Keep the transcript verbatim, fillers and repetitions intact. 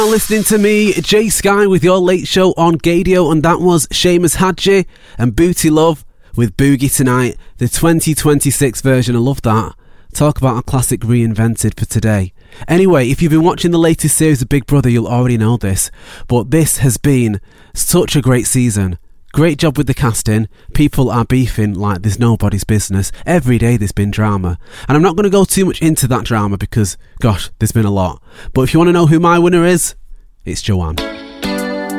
Listening to me, Jay Sky with your late show on Gadio, and that was Seamus Hadji and Booty Love with Boogie Tonight, the twenty twenty-six version. I love that. Talk about a classic reinvented for today. Anyway, if you've been watching the latest series of Big Brother, you'll already know this, but this has been such a great season. Great job with the casting. People are beefing like there's nobody's business. Every day there's been drama. And I'm not going to go too much into that drama because, gosh, there's been a lot. But if you want to know who my winner is, it's Joanne.